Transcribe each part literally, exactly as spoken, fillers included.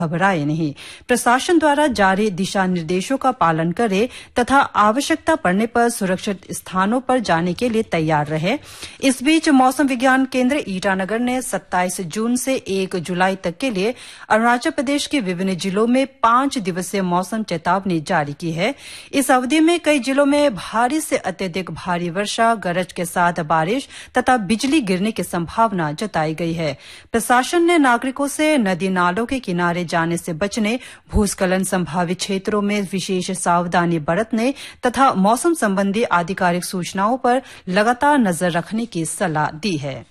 घबराए नहीं, प्रशासन द्वारा जारी दिशा निर्देशों का पालन करे तथा आवश्यकता पड़ने पर सुरक्षित स्थानों पर जाने के लिए तैयार रहे। इस बीच मौसम विज्ञान केंद्र ईटानगर ने सत्ताईस जून से एक जुलाई तक के लिए अरुणाचल प्रदेश के विभिन्न जिलों में पांच दिवसीय मौसम चेतावनी जारी की है। इस अवधि में कई जिलों में भारी से अत्यधिक भारी वर्षा, गरज के साथ बारिश तथा बिजली गिरने की संभावना जताई गई है। प्रशासन ने नागरिकों से नदी नालों के किनारे जाने से बचने, भूस्खलन संभावित क्षेत्रों में विशेष सावधानी बरतने तथा मौसम संबंधी आधिकारिक सूचनाओं पर लगातार नजर रखने की सलाह दी है।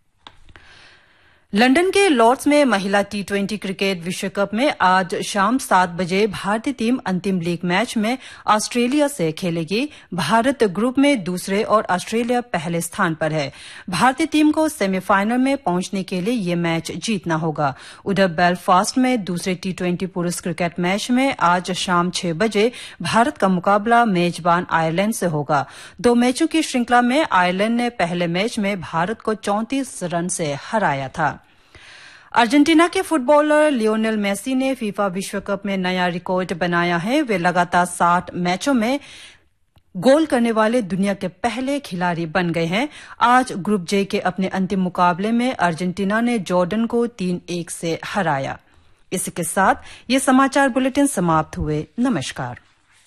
लंदन के लॉर्ड्स में महिला टी ट्वेंटी क्रिकेट विश्व कप में आज शाम सात बजे भारतीय टीम अंतिम लीग मैच में ऑस्ट्रेलिया से खेलेगी। भारत ग्रुप में दूसरे और ऑस्ट्रेलिया पहले स्थान पर है। भारतीय टीम को सेमीफाइनल में पहुंचने के लिए ये मैच जीतना होगा। उधर बेलफास्ट में दूसरे टी ट्वेंटी पुरुष क्रिकेट मैच में आज शाम छह बजे भारत का मुकाबला मेजबान आयरलैंड से होगा। दो मैचों की श्रृंखला में आयरलैंड ने पहले मैच में भारत को चौंतीस रन से हराया था। अर्जेंटीना के फुटबॉलर लियोनेल मेसी ने फीफा विश्व कप में नया रिकॉर्ड बनाया है। वे लगातार साठ मैचों में गोल करने वाले दुनिया के पहले खिलाड़ी बन गए हैं। आज ग्रुप जे के अपने अंतिम मुकाबले में अर्जेंटीना ने जॉर्डन को तीन एक से हराया। इसी के साथ ये समाचार बुलेटिन समाप्त हुए। नमस्कार।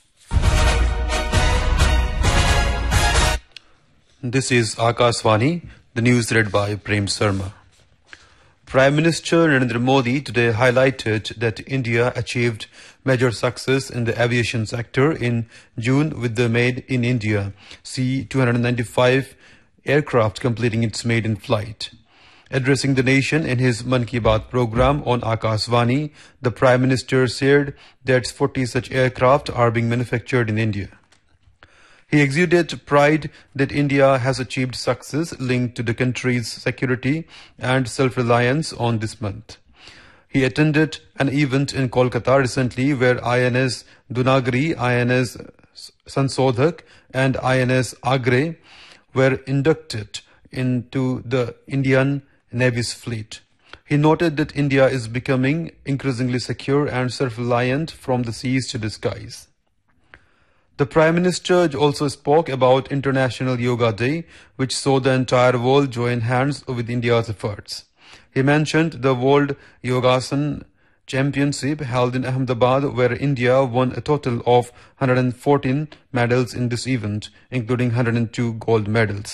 This is Akashvani, the news read by Prem Sharma. Prime Minister Narendra Modi today highlighted that India achieved major success in the aviation sector in June with the Made in India C two ninety-five aircraft completing its maiden flight. Addressing the nation in his Mann Ki Baat program on Akashvani, the Prime Minister said that forty such aircraft are being manufactured in India. He exuded pride that India has achieved success linked to the country's security and self-reliance on this month. He attended an event in Kolkata recently where I N S Dunagiri, I N S Sansodhak and I N S Agre were inducted into the Indian Navy's fleet. He noted that India is becoming increasingly secure and self-reliant from the seas to the skies. The Prime Minister also spoke about International Yoga Day, which saw the entire world join hands with India's efforts. He mentioned the World Yogasan Championship held in Ahmedabad, where India won a total of one hundred fourteen medals in this event, including one hundred two gold medals.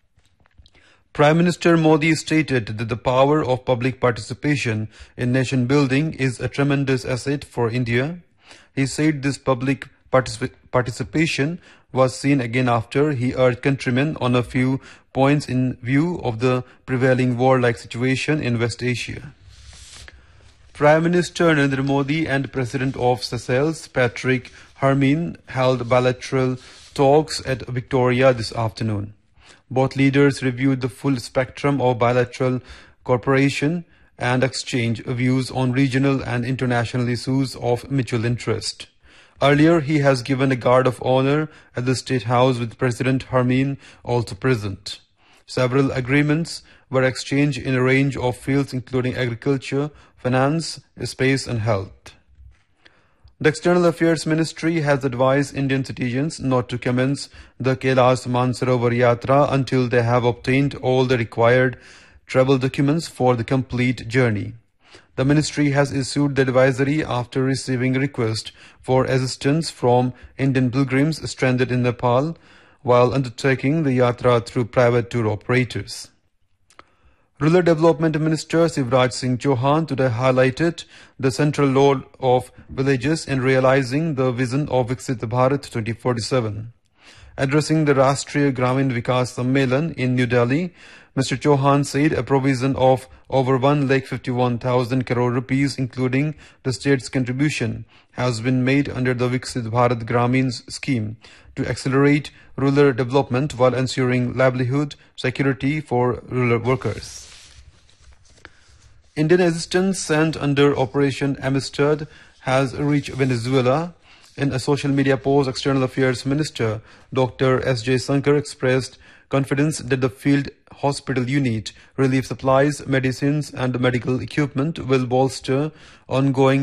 Prime Minister Modi stated that the power of public participation in nation building is a tremendous asset for India. He said this public Particip participation was seen again after he urged countrymen on a few points in view of the prevailing warlike situation in West Asia. Prime Minister Narendra Modi and President of Seychelles, Patrick Hermine, held bilateral talks at Victoria this afternoon. Both leaders reviewed the full spectrum of bilateral cooperation and exchanged views on regional and international issues of mutual interest. Earlier, he has given a guard of honor at the State House with President Hermine also present. Several agreements were exchanged in a range of fields including agriculture, finance, space and health. The External Affairs Ministry has advised Indian citizens not to commence the Kailash Mansarovar Yatra until they have obtained all the required travel documents for the complete journey. The ministry has issued the advisory after receiving requests for assistance from Indian pilgrims stranded in Nepal while undertaking the yatra through private tour operators. Rural Development Minister Shivraj Singh Chauhan today highlighted the central role of villages in realizing the vision of Viksit Bharat twenty forty-seven. Addressing the Rashtriya Gramin Vikas Sammelan in New Delhi, Mister Chauhan said a provision of over one lakh fifty-one thousand crore rupees, including the state's contribution, has been made under the Viksit Bharat Gramin scheme to accelerate rural development while ensuring livelihood security for rural workers. Indian assistance sent under Operation Amistad has reached Venezuela. In a social media post, External Affairs Minister Doctor S J Shankar expressed confidence that the field hospital unit, relief supplies, medicines and medical equipment will bolster ongoing